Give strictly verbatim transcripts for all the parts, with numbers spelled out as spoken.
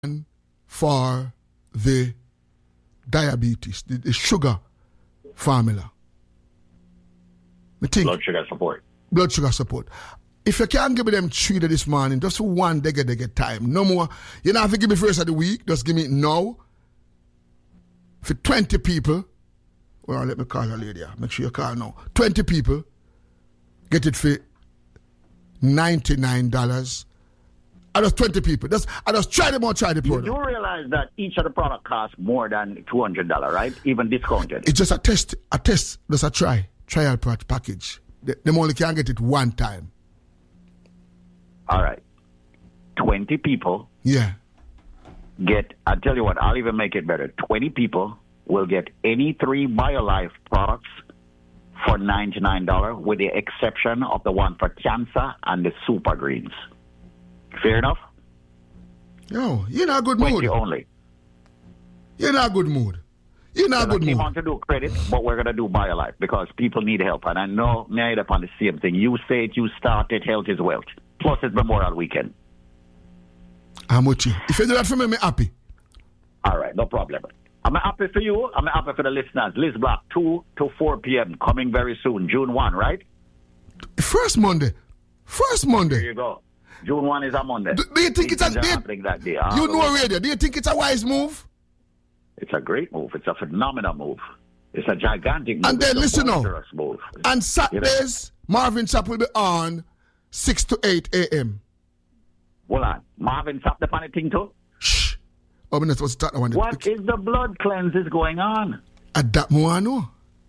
for the diabetes, the, the sugar formula. I think blood sugar support. Blood sugar support. If you can't give me them three this morning, just for one day, they get time. No more. You don't have to give me first of the week. Just give me now. For twenty people, well, let me call her lady. Make sure you call now. twenty people, get it for ninety-nine dollars. I just twenty people. Just, I just try them out, try the product. You do realize that each of the product costs more than two hundred dollars, right? Even discounted. It's just a test, a test, just a try, trial package. They, them only can get it one time. All right. twenty people. Yeah. Get, I'll tell you what, I'll even make it better. twenty people will get any three BioLife products for ninety-nine dollars with the exception of the one for cancer and the super greens. Fair enough? No, you're not a good mood. twenty only. You're not a good mood. You're not a good mood. I came mood. on to do credit, but we're going to do BioLife because people need help. And I know me and upon the same thing. You say it, you start it, health is wealth. Plus it's Memorial Weekend. I'm with you. If you do that for me, I'm happy. All right, no problem. I'm happy for you. I'm happy for the listeners. Liz Black, two to four p.m. coming very soon. June first, right? First Monday. First Monday. There you go. June first is a Monday. Do, do you think These it's a... happening that day. You know radio. Do you think it's a wise move? It's a great move. It's a phenomenal move. It's a gigantic move. And then it's listen now. Move. On Saturdays, you know? Marvin Sapp will be on six to eight a.m. Hold on. Marvin Sapp the funny thing too? Shh. Oh, I'm not supposed to start one. What is the blood cleanses going on? At that more I know.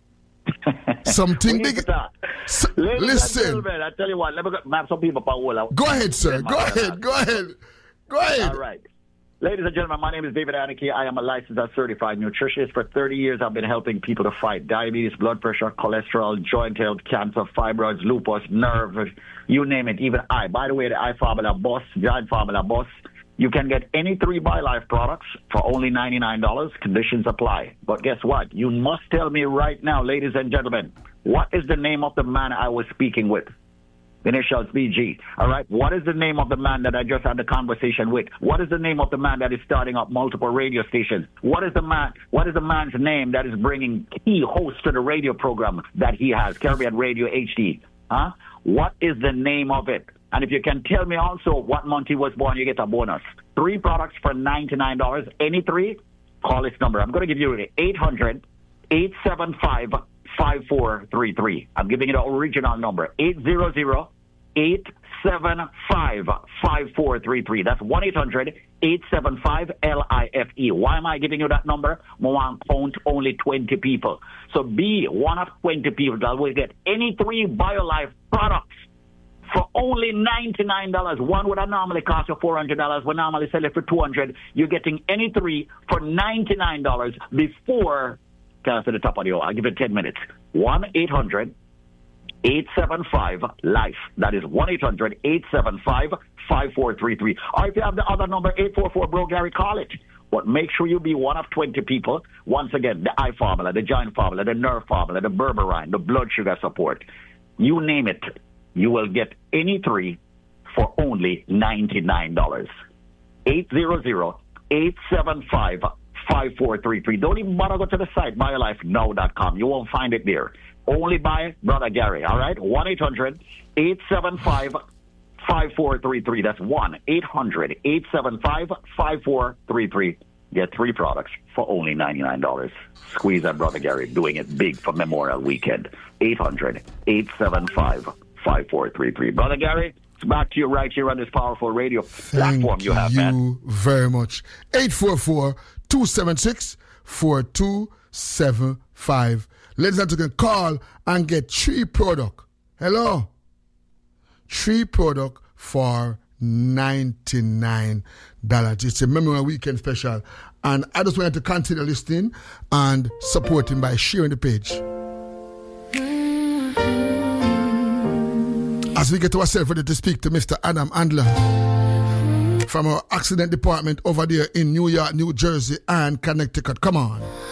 Something big. So, listen. I tell you what, let me have some people power. Go ahead, sir. Go ahead. Go ahead. Go ahead. All right. Ladies and gentlemen, my name is David Aniki. I am a licensed and certified nutritionist. For thirty years, I've been helping people to fight diabetes, blood pressure, cholesterol, joint health, cancer, fibroids, lupus, nerve, you name it, even eye. By the way, the eye formula boss, giant formula boss. You can get any three BioLife products for only ninety-nine dollars. Conditions apply. But guess what? You must tell me right now, ladies and gentlemen, what is the name of the man I was speaking with? Initials B G. All right. What is the name of the man that I just had the conversation with? What is the name of the man that is starting up multiple radio stations? What is the man? What is the man's name that is bringing key hosts to the radio program that he has, Caribbean Radio H D? Huh? What is the name of it? And if you can tell me also what month he was born, you get a bonus. Three products for ninety-nine dollars. Any three, call this number. I'm going to give you eight hundred, eight seven five, five four three three. I'm giving you the original number, eight hundred, eight seven five, five four three three. That's one eight hundred, eight seven five, L I F E. Why am I giving you that number? I want to count only twenty people. So be one of twenty people that will get any three BioLife products for only ninety-nine dollars. One would have normally cost you four hundred dollars. We normally sell it for two hundred dollars. You're getting any three for ninety-nine dollars before, to the top of the hour. I'll give it ten minutes. one eight hundred, eight seven five, LIFE. That is one eight hundred, eight seven five, five four three three. Or if you have the other number, eight four four, bro, Gary, call it. But make sure you be one of twenty people. Once again, the eye formula, the giant formula, the nerve formula, the berberine, the blood sugar support. You name it. You will get any three for only ninety-nine dollars. eight hundred, eight seven five, five four three three. Don't even bother go to the site, bio life now dot com. You won't find it there. Only by Brother Gary, all right? one eight hundred, eight seven five, five four three three. That's one eight hundred, eight seven five, five four three three. Get three products for only ninety-nine dollars. Squeeze that Brother Gary doing it big for Memorial Weekend. eight hundred, eight seven five, five four three three. Brother Gary, it's back to you right here on this powerful radio platform you have, man. Thank you very much. eight four four, two seven six, four two seven five. Ladies and gentlemen, call and get three product. Hello? Three product for ninety-nine dollars. It's a Memorial Weekend special. And I just wanted to continue listening and supporting by sharing the page. As we get ourselves ready to speak to Mister Adam Andler from our accident department over there in New York, New Jersey, and Connecticut. Come on.